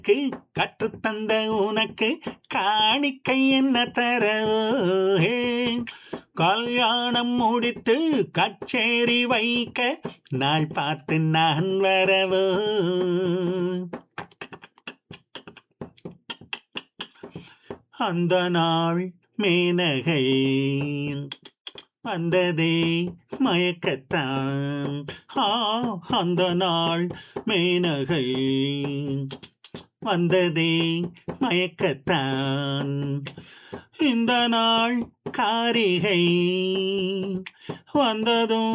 கற்றுத்தந்த உனக்கு காணிக்கை என்ன தரவே? கல்யாணம் முடித்து கச்சேரி வைக்க நாள் பார்த்து நான் வரவோ? அந்த நாள் மேனகை வந்ததே மயக்கத்தான். ஆ, அந்த நாள் மேனகை வந்ததே மயக்கத்தான். இந்த நாள் காரிகை வந்ததும்